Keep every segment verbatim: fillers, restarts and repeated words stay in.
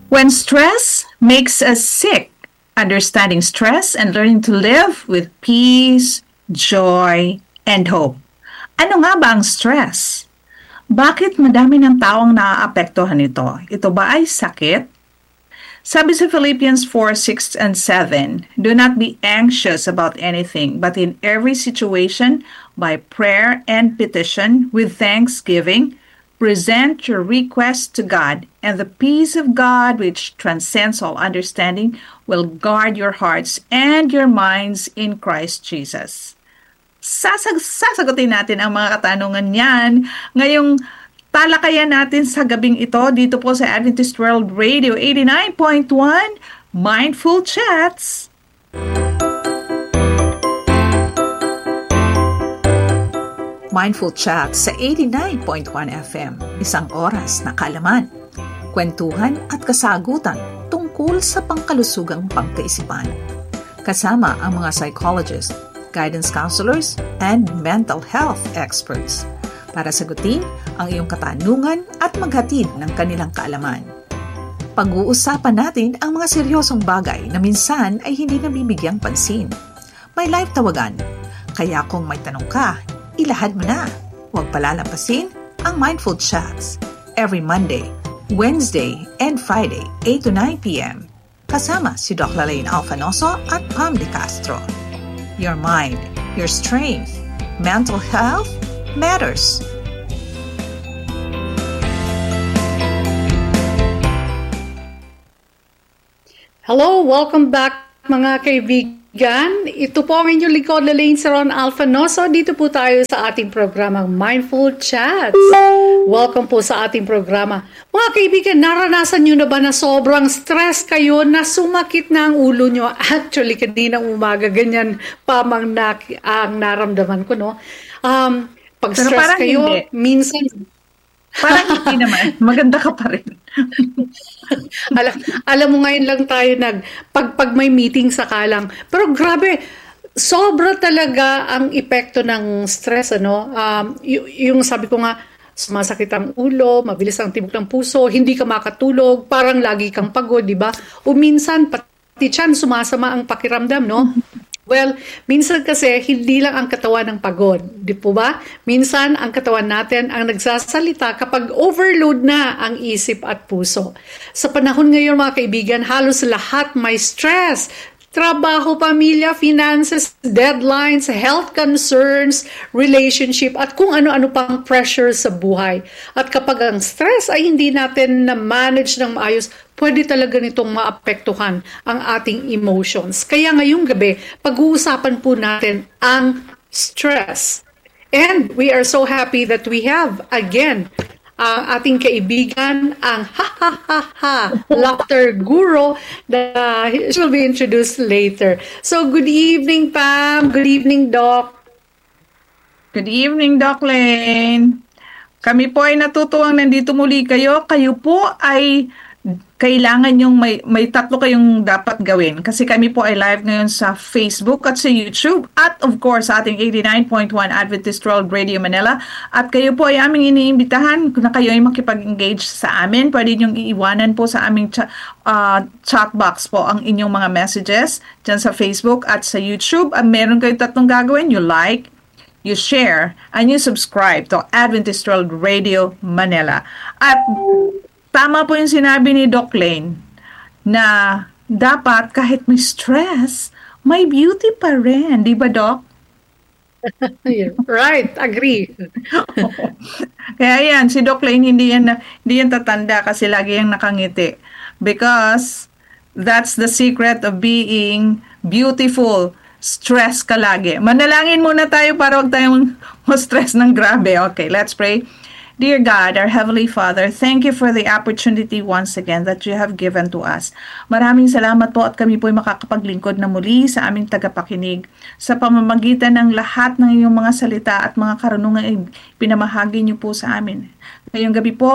When stress makes us sick, understanding stress and learning to live with peace, joy, and hope. Ano nga ba ang stress? Bakit madami ng taong naaapektuhan nito? Ito ba ay sakit? Sabi sa Philippians four, six, and seven, do not be anxious about anything, but in every situation, by prayer and petition, with thanksgiving, present your requests to God, and the peace of God, which transcends all understanding, will guard your hearts and your minds in Christ Jesus. Sasag sasagutin natin ang mga katanungan niyan ngayong talakayan natin sa gabing ito dito po sa Adventist World Radio eighty-nine point one Mindful Chats. Mindful Chats sa eighty-nine point one F M, isang oras na kaalaman, kwentuhan at kasagutan tungkol sa pangkalusugang pangkaisipan. Kasama ang mga psychologists, guidance counselors, and mental health experts para sagutin ang iyong katanungan at maghatid ng kanilang kaalaman. Pag-uusapan natin ang mga seryosong bagay na minsan ay hindi nabibigyang pansin. May live tawagan, kaya kung may tanong ka, ilahad mo na. Huwag palalampasin ang Mindful Chats every Monday, Wednesday, and Friday, eight to nine p.m. Kasama si Doc Lalaine Alfanoso at Pam De Castro. Your mind, your strength, mental health matters. Hello, welcome back mga kaibigan. Ito po ang inyong likod, Lalaine Saron Alfanoso. Dito po tayo sa ating programang Mindful Chats. Welcome po sa ating programa. Mga kaibigan, naranasan nyo na ba na sobrang stress kayo na sumakit na ang ulo nyo? Actually, kaninang umaga, ganyan pa mang na, ang naramdaman ko, no? Um, pag Pero stress kayo, hindi. minsan... Parang hindi naman. Maganda ka pa rin. alam, alam mo ngayon lang tayo nag... Pag, pag may meeting sa kalang. Pero grabe, sobra talaga ang epekto ng stress, ano? Um, y- yung sabi ko nga, sumasakit ang ulo, mabilis ang tibok ng puso, hindi ka makatulog, parang lagi kang pagod, di ba? O minsan, pati tiyan, sumasama ang pakiramdam, no? Well, minsan kasi hindi lang ang katawan ng pagod, di po ba? Minsan ang katawan natin ang nagsasalita kapag overload na ang isip at puso. Sa panahon ngayon mga kaibigan, halos lahat may stress. Trabaho, pamilya, finances, deadlines, health concerns, relationship, at kung ano-ano pang pressure sa buhay. At kapag ang stress ay hindi natin na-manage ng maayos, pwede talaga nitong maapektuhan ang ating emotions. Kaya ngayong gabi, pag-uusapan po natin ang stress. And we are so happy that we have, again, ang uh, ating kaibigan, ang ha-ha-ha-ha laughter guru that will be introduced later. So, good evening, Pam. Good evening, Doc. Good evening, Doc Lane. Kami po ay natutuwang nandito muli kayo. Kayo po ay kailangan yung may, may tatlo kayong dapat gawin. Kasi kami po ay live ngayon sa Facebook at sa YouTube. At of course, sa ating eighty-nine point one Adventist World Radio Manila. At kayo po ay aming iniimbitahan na kayo ay makipag-engage sa amin. Pwede niyong iiwanan po sa aming cha- uh, chat box po ang inyong mga messages dyan sa Facebook at sa YouTube. At meron kayong tatlong gagawin. You like, you share, and you subscribe to Adventist World Radio Manila. At tama po yung sinabi ni Doc Lane na dapat kahit may stress, may beauty pa rin. Di ba, Doc? Right, agree. Kaya yan, si Doc Lane hindi yan, hindi yan tatanda kasi lagi yung nakangiti. Because that's the secret of being beautiful. Stress ka lagi. Manalangin muna tayo para huwag tayong ma-stress ng grabe. Okay, let's pray. Dear God, our Heavenly Father, thank you for the opportunity once again that you have given to us. Maraming salamat po at kami po ay makakapaglingkod na muli sa aming tagapakinig sa pamamagitan ng lahat ng iyong mga salita at mga karunungan ay pinamahagi niyo po sa amin. Ngayong gabi po,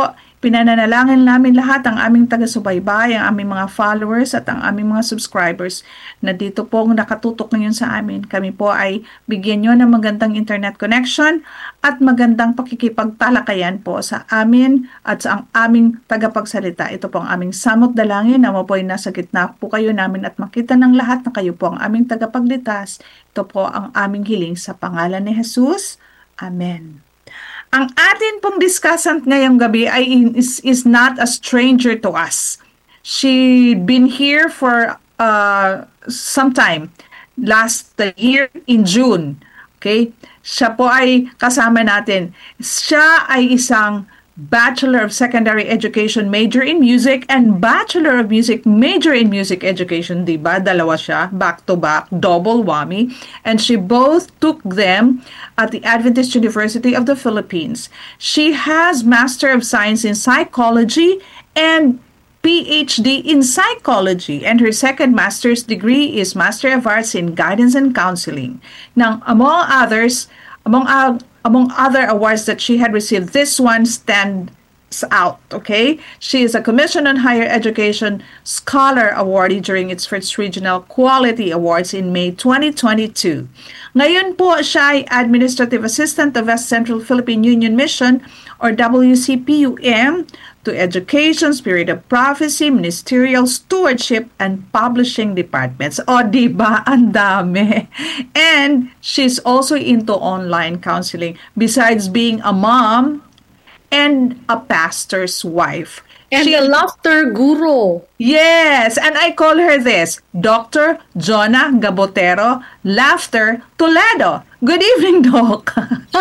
Pinananalangin namin lahat ang aming taga-subaybay, ang aming mga followers at ang aming mga subscribers na dito pong nakatutok ngayon sa amin. Kami po ay bigyan nyo ng magandang internet connection at magandang pakikipagtalakayan po sa amin at sa ang aming tagapagsalita. Ito po ang aming samot dalangin na mo po ay nasa gitna po kayo namin at makita ng lahat na kayo po ang aming tagapagligtas. Ito po ang aming hiling sa pangalan ni Jesus. Amen. Ang atin pong discussant ngayong gabi ay is, is not a stranger to us. She been here for uh, some time, last year in June. Okay? Siya po ay kasama natin. Siya ay isang Bachelor of Secondary Education major in music and Bachelor of Music major in music education, diba? Dalawa siya, back to back, double whammy. And she both took them at the Adventist University of the Philippines. She has Master of Science in Psychology and P H D in Psychology, and her second master's degree is Master of Arts in Guidance and Counseling. Now, among others, among uh, among other awards that she had received, this one stands out, okay? She is a Commission on Higher Education Scholar Awardee during its first Regional Quality Awards in May twenty twenty-two. Ngayon po, siya ay Administrative Assistant of West Central Philippine Union Mission or W C P U M to Education, Spirit of Prophecy, Ministerial Stewardship, and Publishing Departments. O, diba? Ang dami. And she's also into online counseling besides being a mom and a pastor's wife. And She- the laughter guru. Yes, and I call her this, Doctor Jonah Gabotero, Laughter Toledo. Good evening, Doc.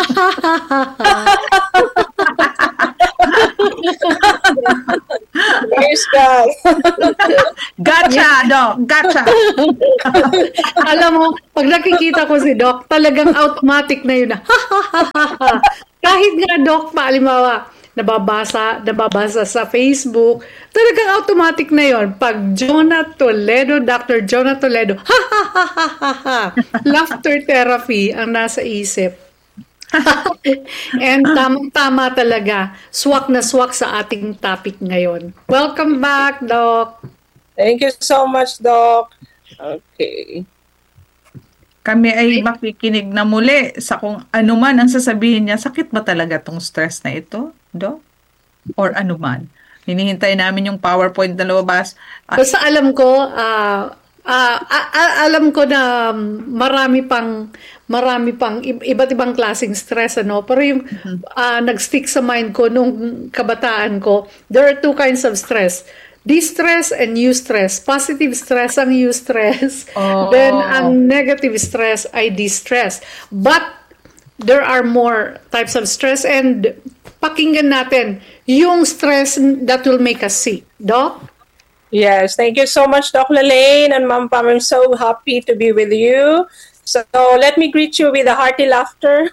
Praise God. Gotcha, Doc. Gotcha. Alam mo, pag nakikita ko si Doc, talagang automatic na yun na, kahit nga Doc, paalimawa, nababasa, nababasa sa Facebook, talagang automatic na yon. Pag Jonah Toledo, Doctor Jonah Toledo, ha ha ha ha ha ha, laughter therapy ang nasa isip. And tamang-tama talaga, swak na swak sa ating topic ngayon. Welcome back, Doc. Thank you so much, Doc. Okay. Kami ay makikinig na muli sa kung ano man ang sasabihin niya. Sakit ba talaga tong stress na ito, Doc? Or ano man? Hinihintay namin yung PowerPoint na lumabas. Ah, Basta alam ko, ah, ah, ah, ah, alam ko na marami pang marami pang i- iba't ibang klaseng stress, ano, pero yung ah, nag-stick sa mind ko nung kabataan ko, there are two kinds of stress. Distress and eustress. Positive stress ang eustress. Oh. Then ang negative stress ay distress. But there are more types of stress, and pakinggan natin yung stress that will make us sick. Doc? Yes, thank you so much, Doc Lalaine and Ma'am Pam. I'm so happy to be with you. So let me greet you with a hearty laughter.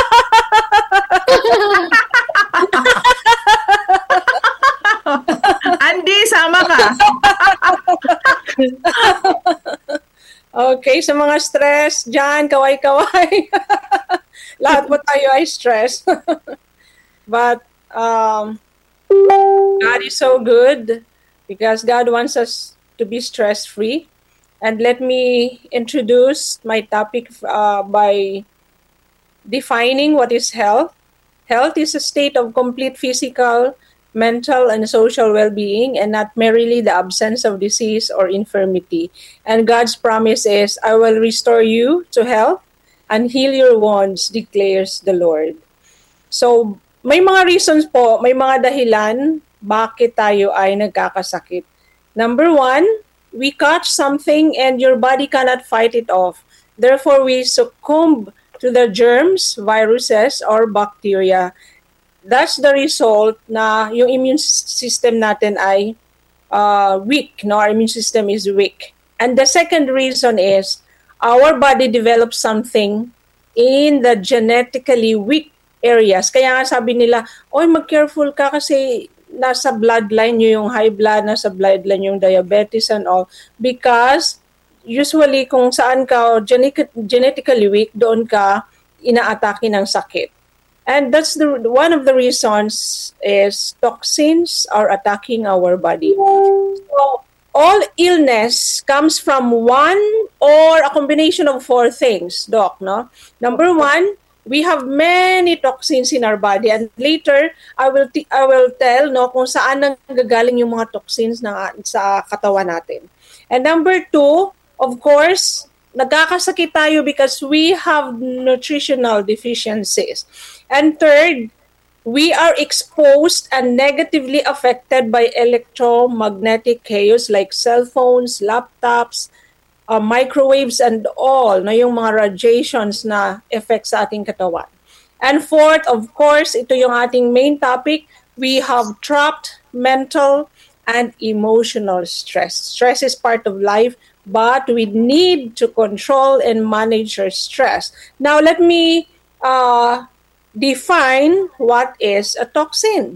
Andy, sama ka. Okay, sa mga stress dyan, kaway-kaway. Lahat po tayo ay stress. But um, God is so good because God wants us to be stress-free. And let me introduce my topic uh, by defining what is health. Health is a state of complete physical, mental, and social well-being, and not merely the absence of disease or infirmity. And God's promise is, I will restore you to health and heal your wounds, declares the Lord. So, may mga reasons po, may mga dahilan bakit tayo ay nagkakasakit. Number one, we catch something and your body cannot fight it off. Therefore, we succumb to the germs, viruses, or bacteria. That's the result na yung immune system natin ay uh, weak. No? Our immune system is weak. And the second reason is our body develops something in the genetically weak areas. Kaya nga sabi nila, oy, mag-careful ka kasi nasa bloodline nyo yung high blood, nasa bloodline yung diabetes and all. Because usually kung saan ka genetic, genetically weak, doon ka inaatake ng sakit. And that's the one of the reasons is toxins are attacking our body. So all illness comes from one or a combination of four things, Doc, no? Number one, we have many toxins in our body, and later I will t- I will tell no kung saan nanggagaling yung mga toxins na sa katawan natin. And number two, of course, nagkakasakit tayo because we have nutritional deficiencies. And third, we are exposed and negatively affected by electromagnetic chaos like cell phones, laptops, uh, microwaves, and all, na yung mga radiations na effect sa ating katawan. And fourth, of course, ito yung ating main topic, we have trapped mental and emotional stress. Stress is part of life, but we need to control and manage our stress. Now, let me uh, define what is a toxin.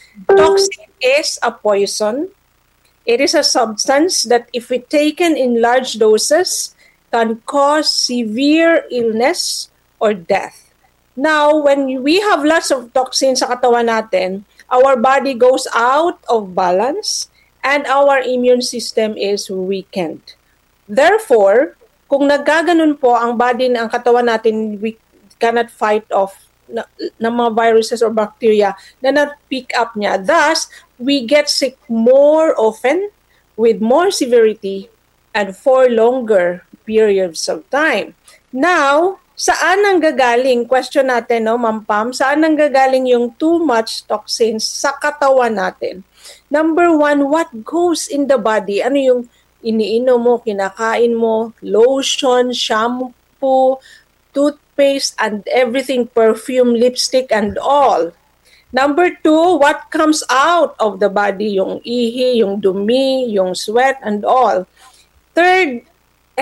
Toxin is a poison. It is a substance that, if it taken in large doses, can cause severe illness or death. Now, when we have lots of toxins sa katawan natin, our body goes out of balance and our immune system is weakened. Therefore, kung nagkaganon po ang body ng katawan natin, we cannot fight off na, na mga viruses or bacteria na na-pick up niya. Thus, we get sick more often, with more severity, and for longer periods of time. Now, saan ang gagaling? Question natin, no, Ma'am Pam, saan ang gagaling yung too much toxins sa katawan natin? Number one, what goes in the body? Ano yung iniinom mo, kinakain mo, lotion, shampoo, toothpaste, and everything, perfume, lipstick, and all. Number two, what comes out of the body, yung ihi, yung dumi, yung sweat, and all. Third,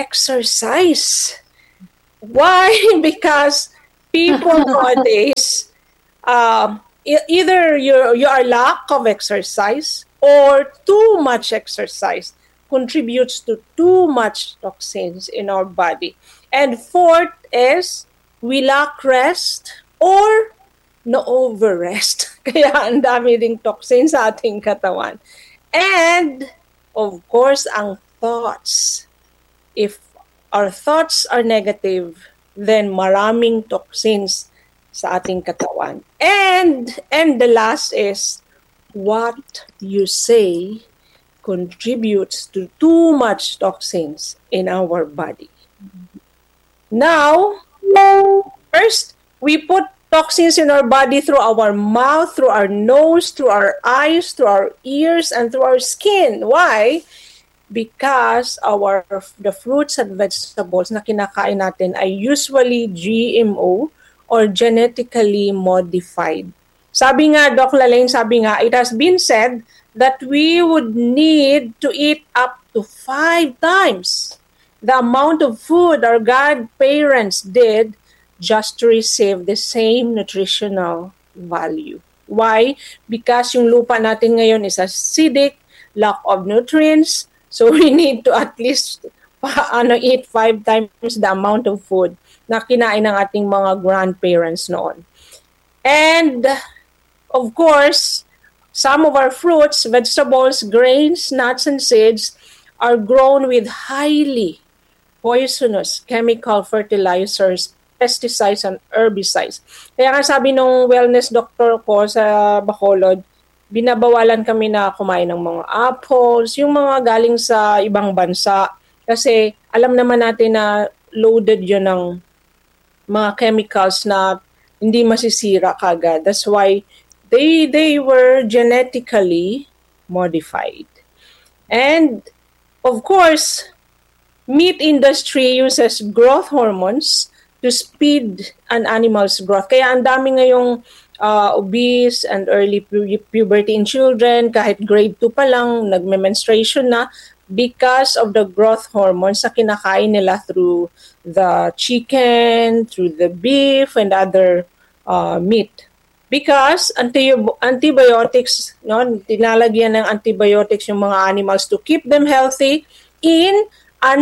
exercise. Why? Because people nowadays, uh, either you you are lack of exercise or too much exercise contributes to too much toxins in our body. And fourth is we lack rest or no overrest. Kaya ang dami ding toxins sa ating katawan. And of course, ang thoughts. If our thoughts are negative, then maraming toxins sa ating katawan. And and the last is what you say contributes to too much toxins in our body. Now, first, we put toxins in our body through our mouth, through our nose, through our eyes, through our ears, and through our skin. Why? Because our the fruits and vegetables na kinakain natin ay usually G M O or genetically modified. Sabi nga, Doc Lalaine, sabi nga, it has been said that we would need to eat up to five times the amount of food our godparents did just to receive the same nutritional value. Why? Because yung lupa natin ngayon is acidic, lack of nutrients, so we need to at least pa, ano, eat five times the amount of food na kinain ng ating mga grandparents noon. And, of course, some of our fruits, vegetables, grains, nuts, and seeds are grown with highly poisonous chemical fertilizers, pesticides, and herbicides. Kaya nga sabi nung wellness doctor ko sa Bacolod, binabawalan kami na kumain ng mga apples, yung mga galing sa ibang bansa. Kasi alam naman natin na loaded yun ng mga chemicals na hindi masisira kagad. That's why they they were genetically modified. And of course, meat industry uses growth hormones to speed an animal's growth. Kaya ang dami ngayong uh, obese and early pu- puberty in children, kahit grade two pa lang, nagme-menstruation na because of the growth hormones na kinakain nila through the chicken, through the beef, and other uh, meat. Because anti- antibiotics, no, tinalagyan ng antibiotics yung mga animals to keep them healthy in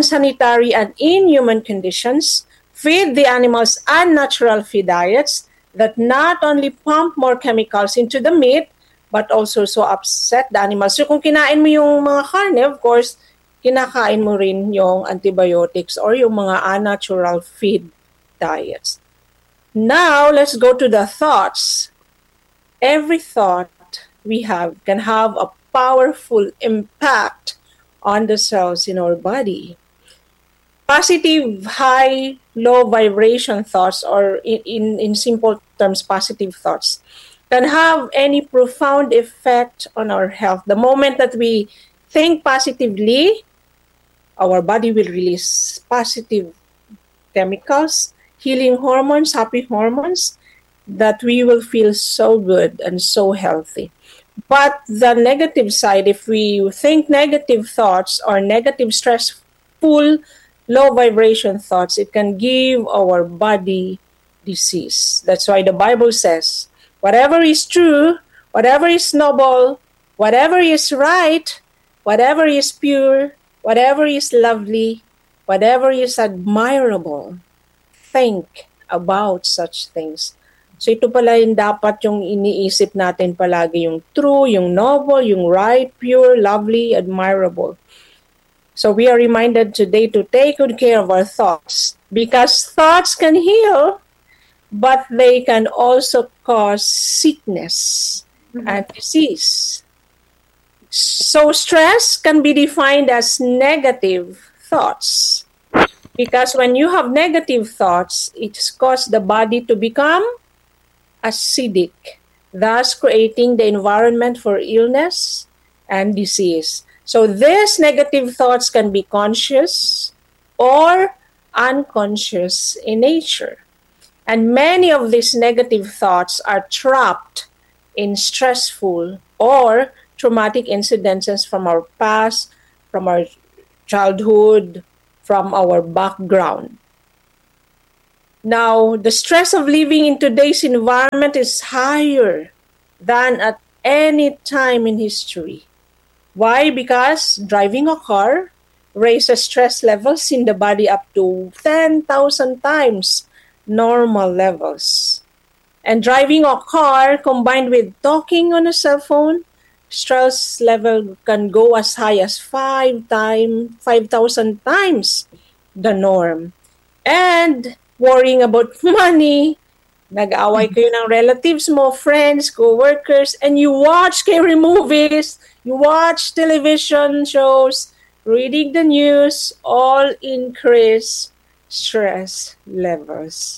unsanitary and inhuman conditions, feed the animals unnatural feed diets, that not only pump more chemicals into the meat, but also so upset the animals. So kung kinain mo yung mga karne, of course, kinakain mo rin yung antibiotics or yung mga unnatural feed diets. Now, let's go to the thoughts. Every thought we have can have a powerful impact on the cells in our body. Positive, high, low vibration thoughts, or in, in, in simple terms, positive thoughts, can have any profound effect on our health. The moment that we think positively, our body will release positive chemicals, healing hormones, happy hormones, that we will feel so good and so healthy. But the negative side, if we think negative thoughts or negative, stressful, low vibration thoughts, it can give our body disease. That's why the Bible says, whatever is true, whatever is noble, whatever is right, whatever is pure, whatever is lovely, whatever is admirable, think about such things. So ito pala yung dapat yung iniisip natin palagi, yung true, yung noble, yung right, pure, lovely, admirable. So we are reminded today to take good care of our thoughts, because thoughts can heal, but they can also cause sickness mm-hmm. and disease. So stress can be defined as negative thoughts. Because when you have negative thoughts, it's caused the body to become acidic, thus creating the environment for illness and disease. So these negative thoughts can be conscious or unconscious in nature. And many of these negative thoughts are trapped in stressful or traumatic incidences from our past, from our childhood, from our background. Now, the stress of living in today's environment is higher than at any time in history. Why? Because driving a car raises stress levels in the body up to ten thousand times normal levels. And driving a car combined with talking on a cell phone, stress level can go as high as five time, five thousand times the norm. And worrying about money, nag-away kayo ng relatives mo, friends, co-workers, and you watch scary movies, you watch television shows, reading the news, all increase stress levels.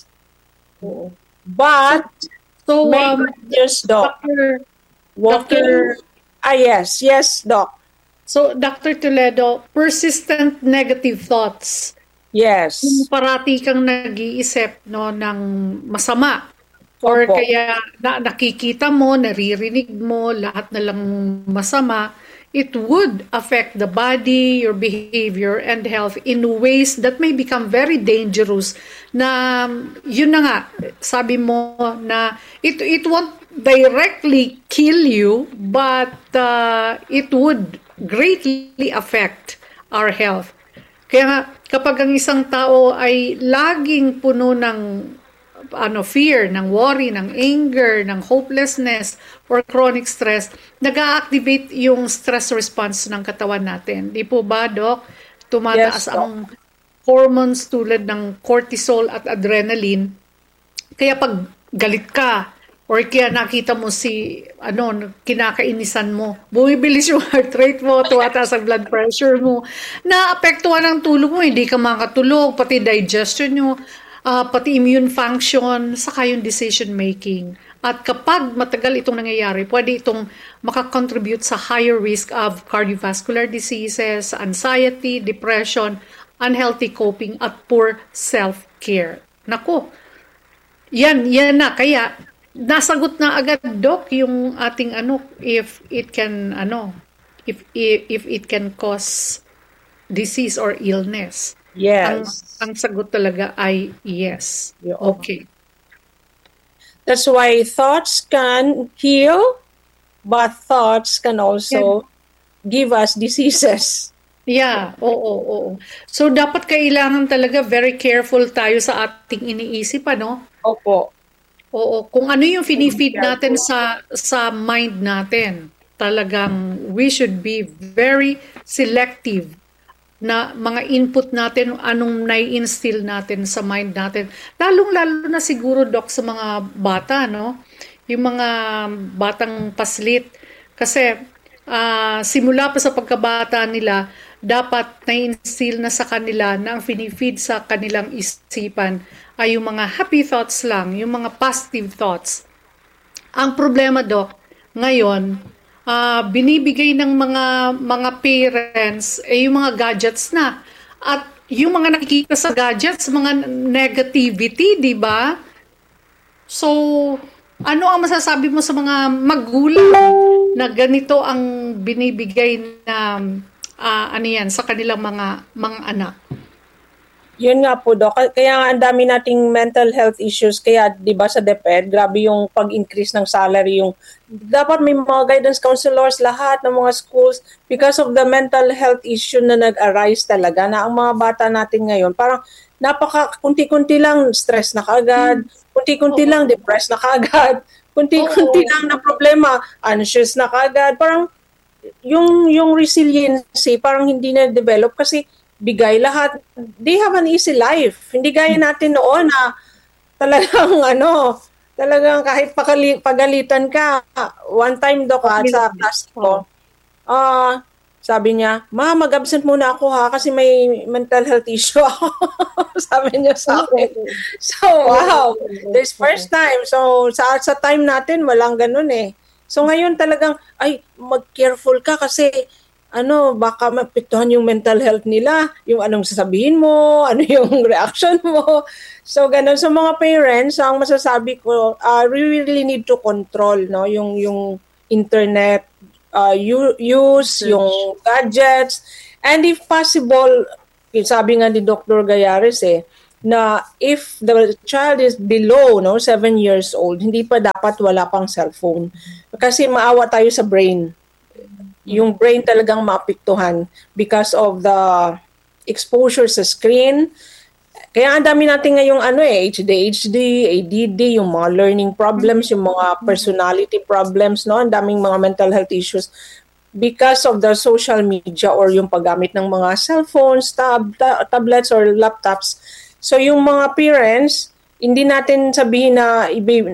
But, So, may um, yes, Doc. Doctor, Walking, Doctor, ah, yes, yes, Doc. so Doctor Toledo, persistent negative thoughts. Yes. Kung parati kang nag-iisip no, ng masama, or Opo. kaya na, nakikita mo, naririnig mo, lahat na lang masama, it would affect the body, your behavior, and health in ways that may become very dangerous. Na, yun na nga, sabi mo na it, it won't directly kill you, but uh, it would greatly affect our health. Kaya nga, kapag ang isang tao ay laging puno ng ano, fear, ng worry, ng anger, ng hopelessness, or chronic stress, nag-a-activate yung stress response ng katawan natin. Di po ba, Doc? Tumataas Yes, Doc. ang hormones tulad ng cortisol at adrenaline. Kaya pag galit ka, or kaya nakita mo si, ano, kinakainisan mo, bumibilis yung heart rate mo, tumataas ang blood pressure mo, naapektuhan ang tulog mo, hindi ka makatulog, pati digestion nyo, uh, pati immune function, saka yung decision making. At kapag matagal itong nangyayari, pwede itong makakontribute sa higher risk of cardiovascular diseases, anxiety, depression, unhealthy coping, at poor self-care. Naku, yan, yan na. Kaya, nasagot na agad, Doc, yung ating ano, if it can, ano, if, if, if it can cause disease or illness. Yes. Ang, ang sagot talaga ay yes. Yeah. Okay. That's why thoughts can heal, but thoughts can also give us diseases. Yeah, oo, oo. So, dapat kailangan talaga very careful tayo sa ating iniisip, ano? Opo. Oo, kung ano yung finifeed natin sa sa mind natin, talagang we should be very selective na mga input natin, anong nai-instill natin sa mind natin. Lalong-lalo na siguro, Doc, sa mga bata, no? Yung mga batang paslit. Kasi ah, simula pa sa pagkabata nila, dapat nai-instill na sa kanila na ang finifeed sa kanilang isipan ay yung mga happy thoughts lang, yung mga positive thoughts. Ang problema, Doc, ngayon, ah, binibigay ng mga mga parents eh yung mga gadgets na. At yung mga nakikita sa gadgets, mga negativity, di ba? So, ano ang masasabi mo sa mga magulang na ganito ang binibigay na ah, ano yan, sa kanilang mga mga anak? Yun nga po, Doc. Kaya nga ang dami nating mental health issues. Kaya, di ba, sa DepEd, grabe yung pag-increase ng salary. Yung, dapat may mga guidance counselors, lahat ng mga schools, because of the mental health issue na nag-arise talaga, na ang mga bata natin ngayon, parang napaka, kunti-kunti lang stress na kaagad, kunti-kunti lang depressed na kaagad, kunti-kunti lang na problema, anxious na kaagad. Parang, yung, yung resiliency, parang hindi na-develop kasi bigay lahat. They have an easy life. Hindi gaya natin noon na talagang ano, talagang kahit pakali, pagalitan ka, one time do ka sa class ko, ah, sabi niya, ma, mag-absent muna ako ha kasi may mental health issue ako. Sabi niya sa akin. So, wow. This first time. So, sa, sa time natin, walang ganun eh. So, ngayon talagang, ay, mag-careful ka kasi ano, baka mapektuhan yung mental health nila, yung anong sasabihin mo, ano yung reaction mo. So, ganun. So, mga parents, ang masasabi ko, uh, we really need to control, no, yung, yung internet uh, use, yung gadgets, and if possible, sabi nga ni Doctor Gayares eh, na if the child is below no seven years old, hindi pa dapat wala pang cellphone. Kasi maawa tayo sa brain. Yung brain talagang maapektuhan because of the exposure sa screen. Kaya ang dami natin ngayong ano eh, H D H D, A D D, yung mga learning problems, yung mga personality problems, no? Ang daming mga mental health issues because of the social media or yung paggamit ng mga cellphones, tab, ta- tablets or laptops. So yung mga parents, hindi natin sabihin na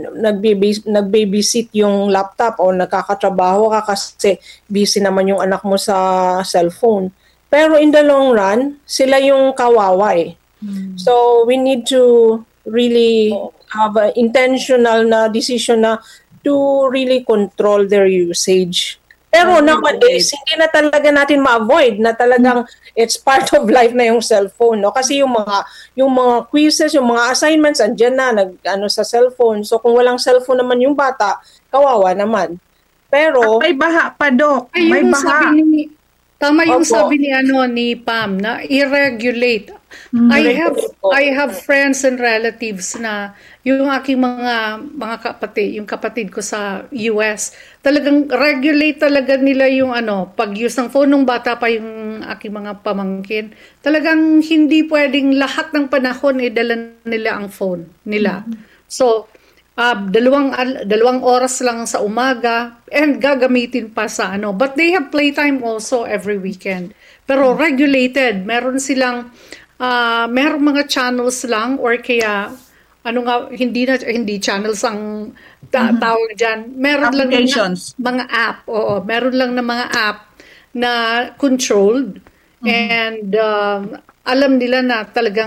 nag-babysit yung laptop o nakakatrabaho ka kasi busy naman yung anak mo sa cellphone. Pero in the long run, sila yung kawawa eh. Hmm. So we need to really have an intentional na decision na to really control their usage. Pero oh, nowadays, okay. Hindi na talaga natin ma-avoid na talagang it's part of life na yung cellphone, no? Kasi yung mga yung mga quizzes, yung mga assignments andiyan na nag ano sa cellphone. So kung walang cellphone naman yung bata, kawawa naman. Pero at may baha pa, Dok. May baha. Ni, tama yung Opo. Sabi ni ano ni Pam na i-regulate. Mm-hmm. I have I have friends and relatives na yung aking mga mga kapatid, yung kapatid ko sa U S, talagang regulate talaga nila yung ano, pag-use ng phone nung bata pa yung aking mga pamangkin. Talagang hindi pwedeng lahat ng panahon eh dala nila ang phone nila. Mm-hmm. So, uh, dalawang dalawang oras lang sa umaga and gagamitin pa sa ano. But they have playtime also every weekend. Pero regulated, meron silang Uh, merong mga channels lang or kaya ano nga hindi na hindi channels ang ta- mm-hmm. tawag diyan. Meron lang mga, mga app. Oo, meron lang na mga app na controlled mm-hmm. and um, alam nila na talagang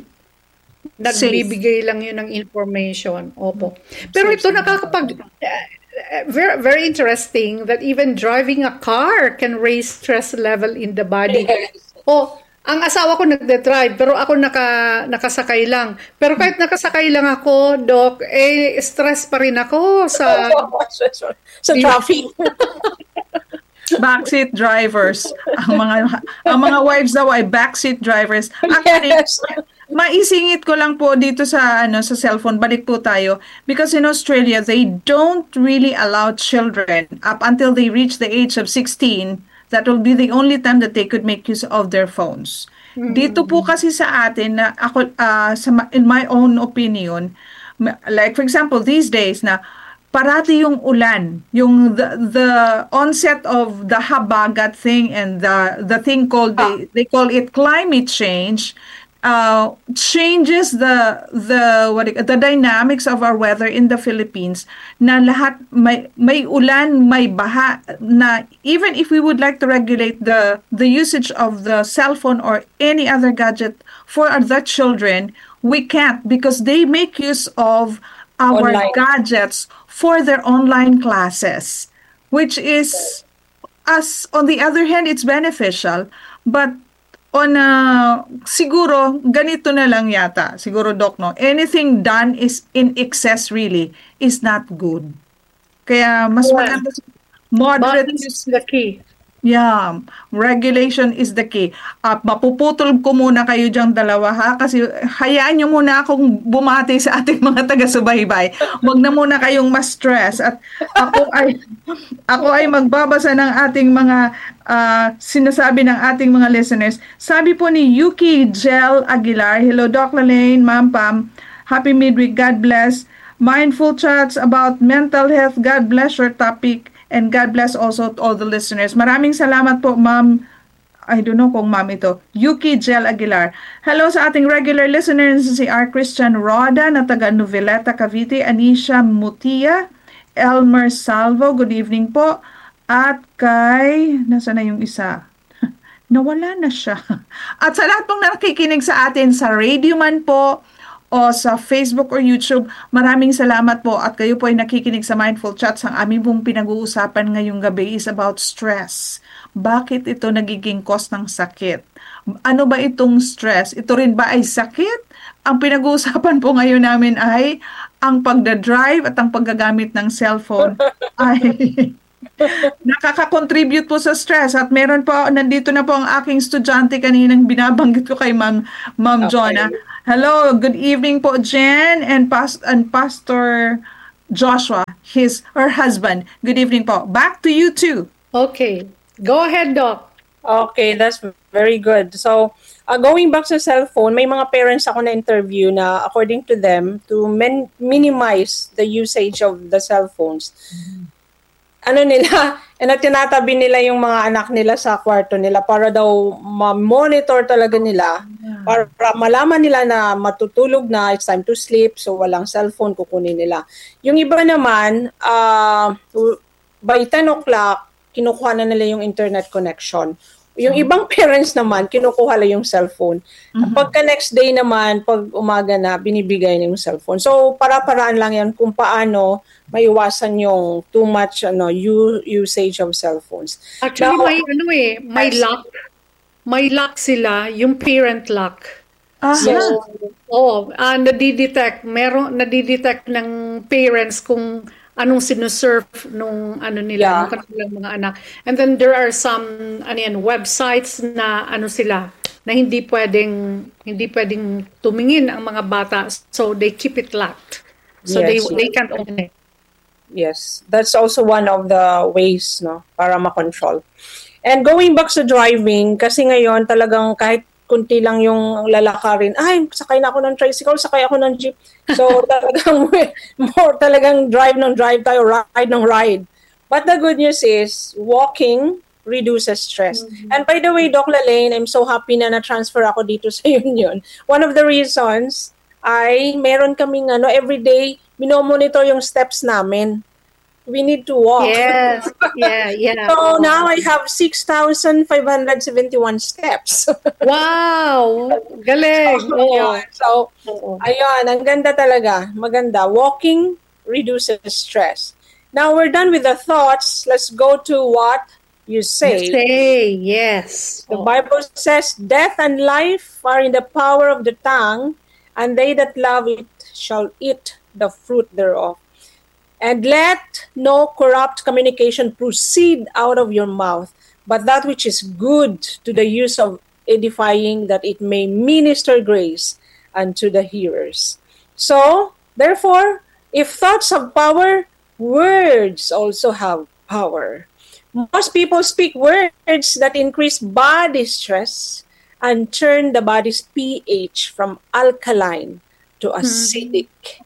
nagbibigay lang yun ng information. Opo. Pero ito nakakapag uh, very very interesting that even driving a car can raise stress level in the body. Yes. Oh, ang asawa ko nagde-drive, pero ako naka, nakasakay lang. Pero kahit nakasakay lang ako, Doc, eh, stress pa rin ako sa... sa traffic. Backseat drivers. Ang mga ang mga wives daw ay backseat drivers. Actually, yes. Maisingit ko lang po dito sa ano sa cellphone. Balik po tayo. Because in Australia, they don't really allow children up until they reach the age of sixteen. That will be the only time that they could make use of their phones. Mm-hmm. Dito po kasi sa atin, na ako, uh, sa, in my own opinion, Ma- Like for example, these days na parati yung ulan, yung the, the onset of the habagat thing and the the thing called they they call it climate change uh, changes the the what it- the dynamics of our weather in the Philippines na lahat may may ulan, may baha na even if we would like to regulate the the usage of the cell phone or any other gadget for the children, we can't because they make use of our Online. gadgets for their online classes, which is as on the other hand it's beneficial, but on uh, siguro ganito na lang yata siguro doc no, anything done is in excess really is not good, kaya mas Yeah. maganda moderate Balance is the key. Yeah, regulation is the key. At mapuputol ko muna kayo diyang dalawa ha, kasi hayaan niyo muna akong bumati sa ating mga taga-subaybay. Huwag na muna kayong ma-stress at ako ay ako ay magbabasa ng ating mga ah, sinasabi ng ating mga listeners. Sabi po ni Yuki Gel Aguilar, hello Doc Lalaine, Ma'am Pam, happy midweek, God bless. Mindful chats about mental health, God bless your topic. And God bless also to all the listeners. Maraming salamat po, Ma'am. I don't know kung Ma'am ito. Yuki Gel Aguilar. Hello sa ating regular listeners, si R. Christian Roda na taga Noveleta, Cavite, Anisha Mutia, Elmer Salvo, good evening po. At kay, nasa na yung isa? Nawala na siya. At sa lahat pong nakikinig sa atin sa Radio Man po, o sa Facebook or YouTube, maraming salamat po at kayo po ay nakikinig sa Mindful Chats. Ang aming pong pinag-uusapan ngayong gabi is about stress. Bakit ito nagiging cause ng sakit? Ano ba itong stress? Ito rin ba ay sakit? Ang pinag-uusapan po ngayon namin ay ang pagdadrive at ang paggagamit ng cellphone ay nakaka-contribute po sa stress at meron po, nandito na po ang aking estudyante kaninang binabanggit ko kay Ma'am Ma'am Okay. Jonah. Hello, good evening po Jen and past and Pastor Joshua, his her husband. Good evening po. Back to you too. Okay. Go ahead, Doc. Okay, that's very good. So, uh, going back sa cellphone, may mga parents ako na interview na according to them, to men- minimize the usage of the cell phones, ano nila, na tinatabi nila yung mga anak nila sa kwarto nila para daw ma-monitor talaga nila, para, para malaman nila na matutulog na, it's time to sleep, so walang cellphone, kukunin nila. Yung iba naman, uh, by ten o'clock, kinukuha na nila yung internet connection. Yung ibang parents naman, kinukuha lang yung cellphone. Mhm. Pagka next day naman, pag umaga na, binibigay na yung cellphone. So, para-paraan lang yan kung paano maiwasan yung too much ano u- usage of cellphones. Actually, Now, may ano eh, may Yes. lock. May lock sila, yung parent lock. Aha. So, oh, ah, nadidetect, meron nadidetect ng parents kung anong sinusurf nung ano nila, Yeah. nung kanilang mga anak. And then there are some ano yan, websites na ano sila na hindi pwedeng hindi pwedeng tumingin ang mga bata, so they keep it locked. So Yes, they yes. they can't open it. Yes, that's also one of the ways no para ma-control. And going back sa driving, kasi ngayon talagang kahit kunti lang yung lalakarin, ay, sakay na ako ng tricycle, sakay ako ng jeep. So talagang more talagang drive ng drive tayo, ride ng ride. But the good news is, walking reduces stress. And by the way, Doc Lalaine, I'm so happy na na-transfer ako dito sa Union. One of the reasons ay meron kaming ano, everyday minomonitor yung steps namin. We need to walk. Yes. Yeah, yeah. So now I have six thousand five hundred seventy-one steps. Wow! Galing. Oo. Ayun. So, Oo. ayun, ang ganda talaga. Maganda. Walking reduces stress. Now we're done with the thoughts. Let's go to what you say. Say, yes. The Bible says, death and life are in the power of the tongue, and they that love it shall eat the fruit thereof. And let no corrupt communication proceed out of your mouth, but that which is good to the use of edifying, that it may minister grace unto the hearers. So, therefore, if thoughts have power, words also have power. Most people speak words that increase body stress and turn the body's pH from alkaline to acidic.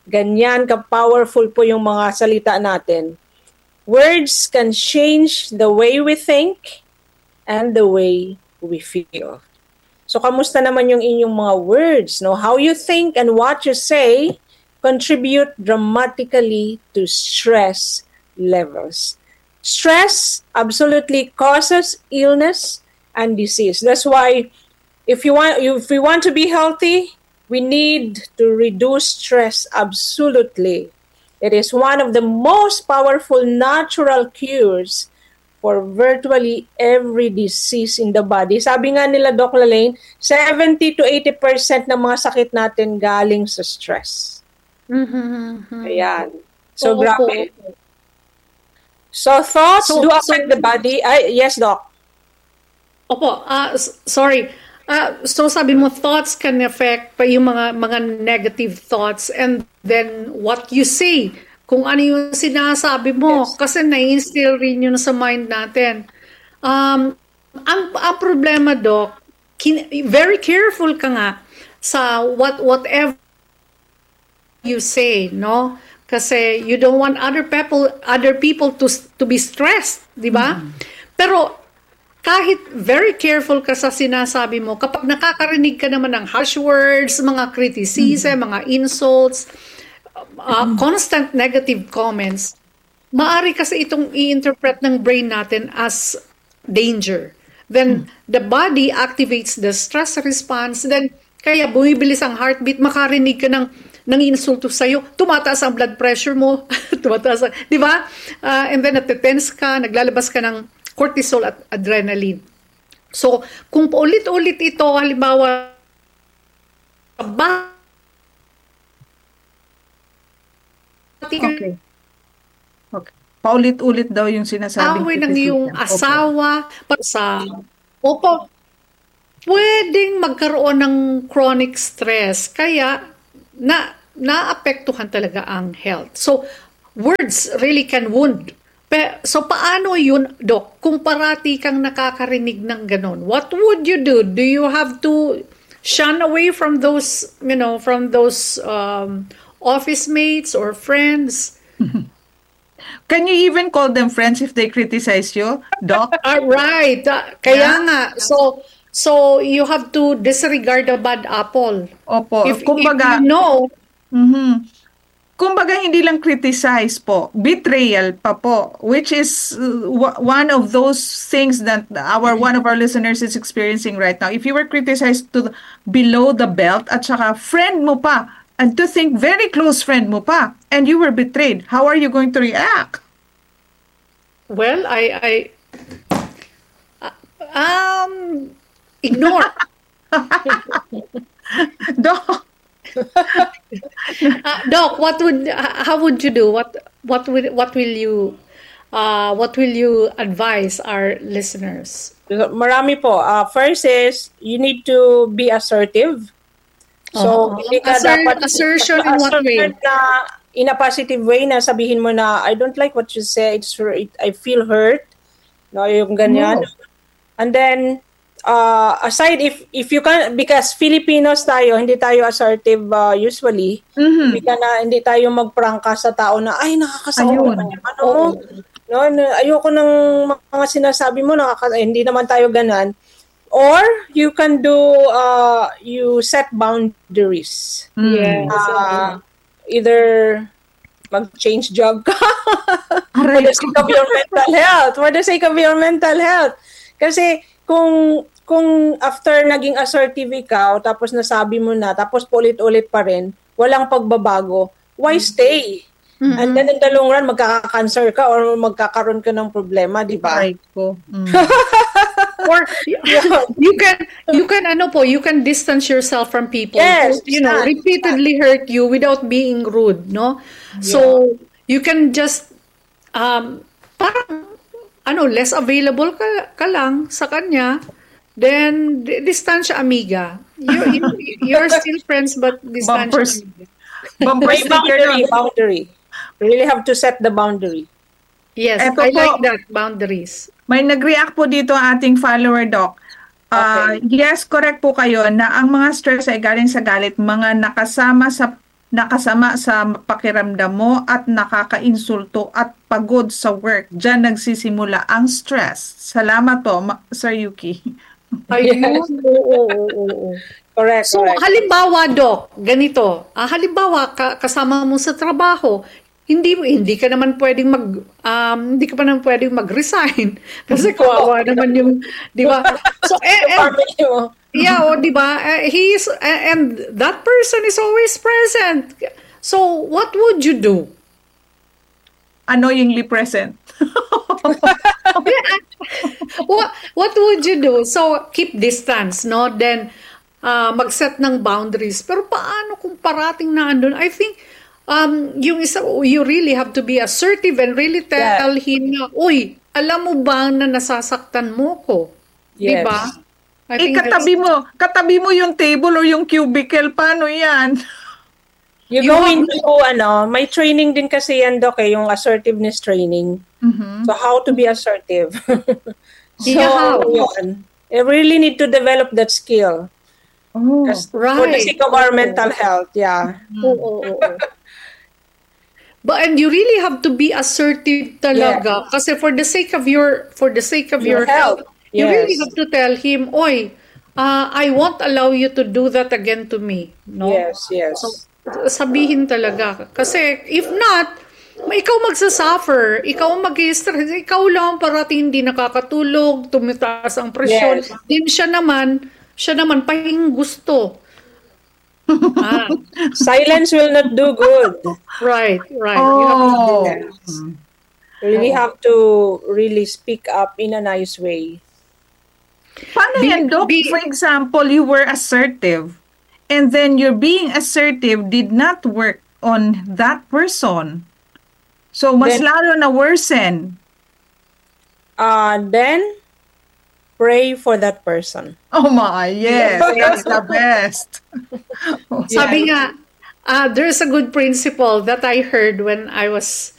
Ganyan ka-powerful po yung mga salita natin. Words can change the way we think and the way we feel. So, kamusta naman yung inyong mga words? No? How you think and what you say contribute dramatically to stress levels. Stress absolutely causes illness and disease. That's why if you want, if we want to be healthy, we need to reduce stress absolutely. It is one of the most powerful natural cures for virtually every disease in the body. Sabi nga nila, Doc Lalaine, seventy to eighty percent ng mga sakit natin galing sa stress. Mm-hmm. Ayan. So, Oo, grabe. oo. So, thoughts So- do affect so- the body. Ay, yes, Doc. Opo, ah, s- sorry. Ah, so sabi mo, thoughts can affect pa yung mga mga negative thoughts, and then what you say, kung ano yung sinasabi mo, Yes. kasi na-instill rin yun sa mind natin. Um, ang, ang problema, Doc, kin- very careful ka nga sa what whatever you say, no? Kasi you don't want other people other people to to be stressed, di ba? Pero kahit very careful ka sa sinasabi mo, kapag nakakarinig ka naman ng harsh words, mga criticism, mga insults, uh, constant negative comments, maari kasi itong i-interpret ng brain natin as danger. Then, the body activates the stress response. Then, kaya bumibilis ang heartbeat, makarinig ka ng, ng insulto sa'yo, tumataas ang blood pressure mo, tumataas ang, di ba? Uh, and then, natitense ka, naglalabas ka ng cortisol at adrenaline. So, kung paulit-ulit ito, halimbawa, ba Okay. Okay. Paulit-ulit daw yung sinasabing away ng criticism. iyong Opo. asawa, pa sa, opo, pwedeng magkaroon ng chronic stress, kaya na naapektuhan talaga ang health. So, words really can wound. Pe, so, paano yun, Doc, kung parati kang nakakarinig ng ganon? What would you do? Do you have to shun away from those, you know, from those um, office mates or friends? Can you even call them friends if they criticize you, Doc? Ah, right. Ah, kaya nga. So, so you have to disregard the bad apple. Opo. If, Kumbaga, if you know, mhm. Kumbaga, hindi lang criticize po, betrayal pa po, which is uh, w- one of those things that our one of our listeners is experiencing right now. If you were criticized to the, below the belt at saka friend mo pa, and to think very close friend mo pa, and you were betrayed, how are you going to react? well, I, I uh, um, ignore. Doc, Uh, Doc, what would, uh, how would you do? What, what will, what will you, uh, what will you advise our listeners? Marami po. Uh, first is, you need to be assertive. So, Oo. hindi ka Asser- dapat... assertion in what way? assert Na, in a positive way na sabihin mo na, I don't like what you say, it's, it, I feel hurt. No, yung ganyan. Oh. And then, uh, aside if if you can, because Filipinos tayo, hindi tayo assertive uh, usually. Mhm. Hindi ka na, hindi tayo magprangka sa tao na, ay, nakakasawa Ayun. ka naman. Ano mo? No, no, ayoko ng mga sinasabi mo, nakaka- eh, hindi naman tayo ganan. Or you can do, uh, you set boundaries. Yes. Uh, either mag-change job ka for Aray the sake of your mental health. For the sake of your mental health. Kasi kung kung after naging assertive ikaw, tapos nasabi mo na, tapos ulit-ulit pa rin, walang pagbabago, why stay? Mm-hmm. And then in the long run, magkaka-cancer ka or magkakaroon ka ng problema, di ba? Aray ko. Mm. Or you can you can ano po, you can distance yourself from people Yes, who, you know, distance. repeatedly hurt you without being rude, no? So you can just um parang ano, less available ka, ka lang sa kanya, then d- distansya amiga. You, you you're still friends but distansya Bumpers. amiga. Bumper May sticker boundary, lang. boundary. You really have to set the boundary. Yes, Eto I po. like that, boundaries. May nag-react po dito ang ating follower, Doc. Uh, Yes, correct po kayo na ang mga stress ay galing sa galit, mga nakasama sa nakasama sa pakiramdam mo at nakakainsulto at pagod sa work. Diyan nagsisimula ang stress. Salamat po, Ma- Sir Yuki. Ayun, oo, oo, oo, oo. Correct, So, correct. halimbawa, Doc, ganito. Ah, halimbawa, ka- kasama mo sa trabaho, hindi hindi ka naman pwedeng mag um, hindi ka pa naman pwedeng mag-resign kasi kawawa naman yung, 'di ba? So, eh, eh, Family mo. yeah, o 'di ba? Uh, he's uh, and that person is always present. So, what would you do? Annoyingly present. what what would you do? So, keep distance, no? Then uh, mag-set ng boundaries. Pero paano kung parating na andun? I think um yung isa, you really have to be assertive and really tell him na, uy, alam mo ba na nasasaktan mo ko? Yes. 'Di ba? I Eh, think katabi mo, katabi mo yung table or yung cubicle. Paano yan? You, You go have- into, ano, may training din kasi yan, Doc, eh, yung assertiveness training. Mhm. So, how to be assertive. so, Yeah, how? yun. I really need to develop that skill. Oh. Kas- For the Right. sake of our mental health, yeah. Oo, oo, oo. But and you really have to be assertive talaga kasi for the sake of your for the sake of your, Your health, health. you Yes. really have to tell him, "Oy, uh, I won't allow you to do that again to me." No? Yes, yes. So, sabihin talaga. Kasi if not, ma- ikaw magsasuffer, ikaw ang mag-stress, ikaw lang parating hindi nakakatulog, tumitaas ang presyon. Yes. Then siya naman, siya naman pahing gusto. ah, Silence will not do good. right, right. You have to do Oh. that. You really have to really speak up in a nice way. Paano Be- yan, Doc? be- For example, you were assertive and then your being assertive did not work on that person. So, mas Then- lalo na worsen. Uh, then, pray for that person. Oh my, yes. That's the best. Sabi nga, uh, there's a good principle that I heard when I was